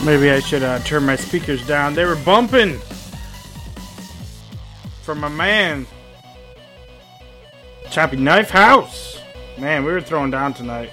Maybe I should turn my speakers down. They were bumping for my man, Choppy Knife House. Man, we were throwing down tonight.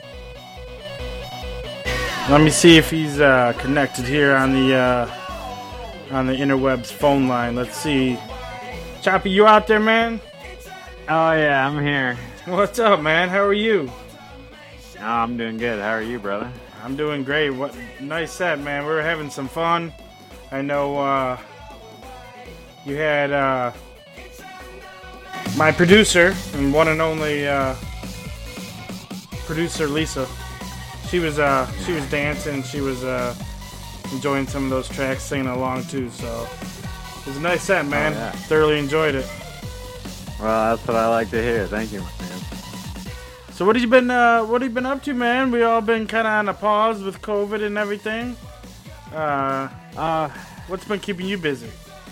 Let me see if he's connected here on the interwebs phone line. Let's see. Choppy, you out there, man? Oh yeah, I'm here. What's up, man? How are you? Oh, I'm doing good. How are you, brother? I'm doing great. What nice set, man. We were having some fun. I know you had my producer and one and only producer Lisa. She was dancing. She was enjoying some of those tracks, singing along too. So it was a nice set, man. Oh, yeah. Thoroughly enjoyed it. Well, that's what I like to hear. Thank you, man. So what have you been up to, man? We all been kind of on a pause with COVID and everything. What's been keeping you busy?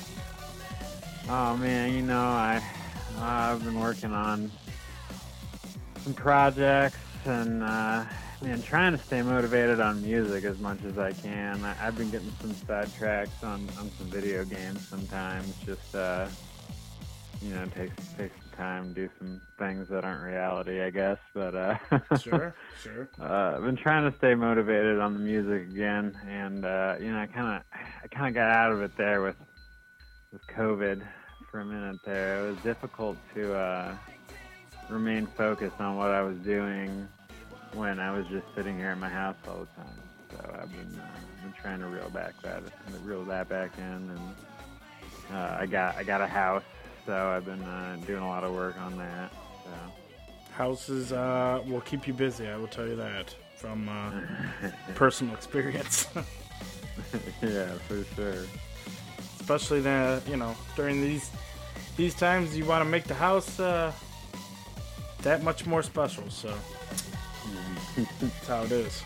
Oh man, you know I've been working on some projects and man, trying to stay motivated on music as much as I can. I've been getting some sidetracks on some video games sometimes. Just takes some time to do some things that aren't reality, I guess. But Sure. I've been trying to stay motivated on the music again, and I kind of got out of it there with COVID for a minute there. It was difficult to remain focused on what I was doing when I was just sitting here in my house all the time. So I've been trying to reel that back in, and I got a house. So I've been doing a lot of work on that. So. Houses will keep you busy, I will tell you that, from personal experience. Yeah, for sure. Especially during these times, you want to make the house that much more special. So that's how it is.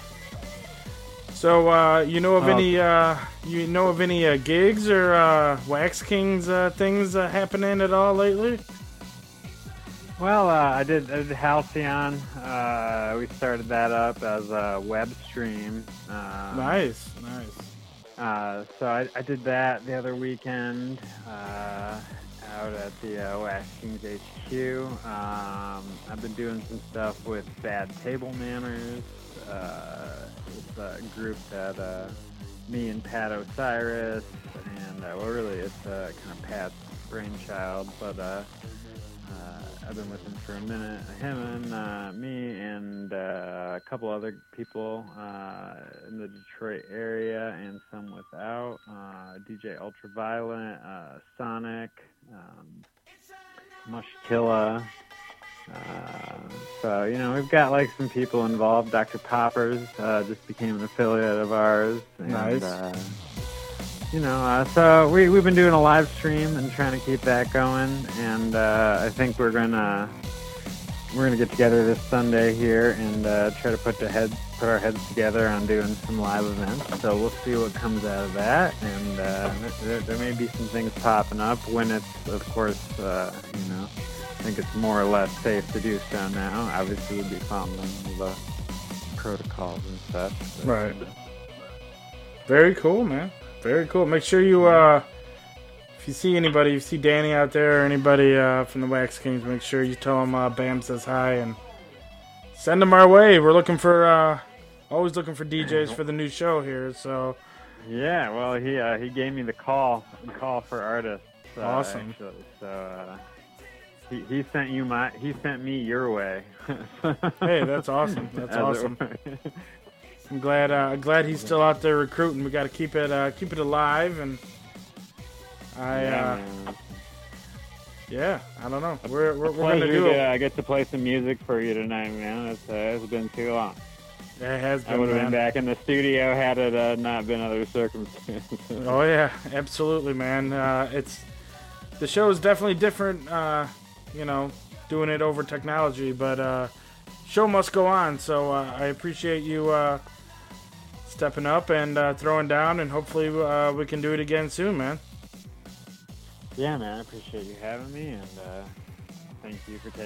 So you know of any gigs or Wax Kings things happening at all lately? Well, I did Halcyon. We started that up as a web stream. Nice. So I did that the other weekend out at the Wax Kings HQ. I've been doing some stuff with Bad Table Manners. It's a group that me and Pat Osiris, and really it's kind of Pat's brainchild, but I've been with him for a minute. Him and me and a couple other people in the Detroit area and some without. DJ Ultraviolent, Sonic, Mushkilla. So, we've got like some people involved. Dr. Poppers just became an affiliate of ours. And, nice. So we've been doing a live stream and trying to keep that going. And I think we're gonna get together this Sunday here and try to put our heads together on doing some live events. So we'll see what comes out of that. And there may be some things popping up when it's, of course, I think it's more or less safe to do so now. Obviously, we'll be following the protocols and such. But, right. Very cool, man. Very cool. Make sure you, if you see Danny out there or anybody from the Wax Kings, make sure you tell them Bam says hi and send them our way. We're looking for, always looking for DJs for the new show here. So. Yeah, well, he gave me the call for artists. Awesome. Actually, so. He sent me your way. Hey, that's awesome. That's awesome. I'm glad he's still out there recruiting. We got to keep it alive, and I don't know. We're gonna do it. I get to play some music for you tonight, man. It's been too long. It has been. I would have been back in the studio had it not been other circumstances. Oh yeah, absolutely, man. The show is definitely different. Doing it over technology, but show must go on. So I appreciate you stepping up and throwing down, and hopefully we can do it again soon, man. Yeah, man, I appreciate you having me, and thank you for taking